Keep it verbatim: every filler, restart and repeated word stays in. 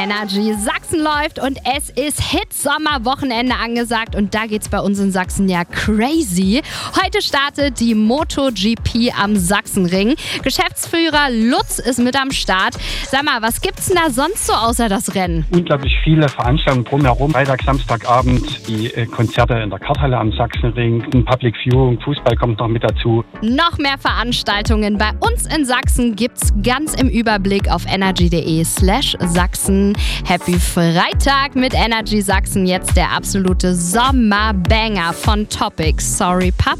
Energy. Sachsen läuft und es ist Hit-Sommer-Wochenende angesagt und da geht's bei uns in Sachsen ja crazy. Heute startet die MotoGP am Sachsenring. Geschäftsführer Lutz ist mit am Start. Sag mal, was gibt's denn da sonst so außer das Rennen? Unglaublich viele Veranstaltungen drumherum. Freitag, Samstagabend die äh, Konzerte in der Karthalle am Sachsenring. Ein Public Viewing, Fußball kommt noch mit dazu. Noch mehr Veranstaltungen bei uns in Sachsen gibt's ganz im Überblick auf energy.de slash Sachsen. Happy Freitag mit Energy Sachsen. Jetzt der absolute Sommerbanger von Topic. Sorry, Papa.